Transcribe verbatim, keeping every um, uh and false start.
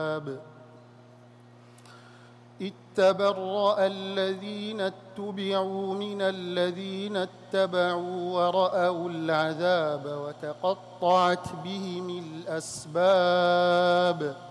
إذ تبرأ الذين اتبعوا من الذين اتبعوا ورأوا العذاب وتقطعت بهم الأسباب